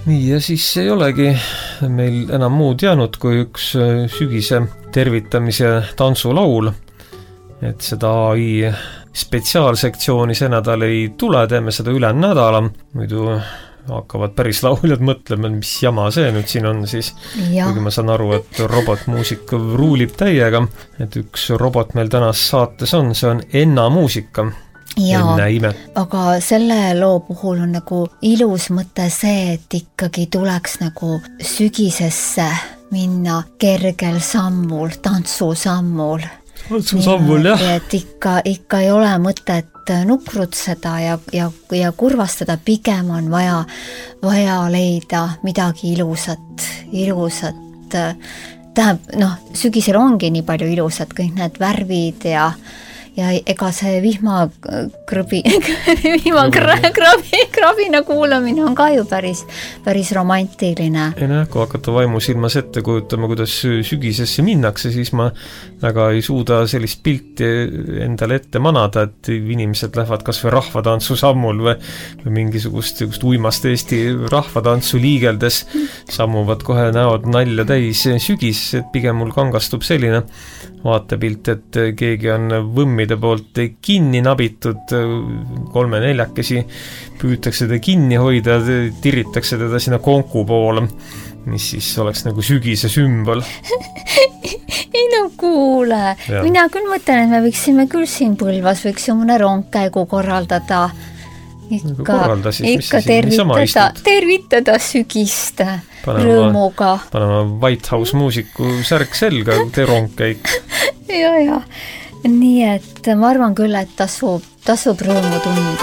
nii, ja siis ei olegi meil enam muud jäänud kui üks sügise tervitamise tantsulaul, et seda AI spetsiaalsektsiooni see nädal ei tule, teeme seda üle nädala, muidu hakkavad päris lauljad mõtlema, mis jama see nüüd siin on siis, kuigi ma saan aru, et robotmuusika ruulib täiega, et üks robot meil tänas saates on, see on Enna muusika. Jaa, aga selle loo puhul on nagu ilus mõte see, et ikkagi tuleks nagu sügisesse minna kergel sammul, tantsusammul. Tantsusammul, jah. Et ikka ei ole mõtet nukrutseda ja kurvastada, pigem on vaja leida midagi ilusat. Tähendab, sügisel ongi nii palju ilusat, kõik need värvid ja ega see vihmakrabina kuulamine on ka ju päris romantiline. Kui hakata vaimusilmas ette kujutama, kuidas sügisesse minnakse, siis ma väga ei suuda sellist pilti endale ette manada, et inimesed lähevad kas või rahvatantsu sammul või mingisugust uimast Eesti rahvatantsu liigeldes sammuvad kohe näod nalja täis sügis, et pigem mul kangastub selline vaatepilt, et keegi on võmmide poolt kinni nabitud, 3-4 püütakse teda kinni hoida, tiritakse teda sinna konku poole, mis siis oleks nagu sügise sümbol. Ei no kuule, mina küll mõtlen, et me võiksime küll siin Põlvas võiks mõne rongkäigu korraldada. Ikka tervitada sügist rõõmuga. Panema White House muusiku särk selga, rongkäik. Ja. Nii et ma arvan küll, et tasub rõõmu tunda.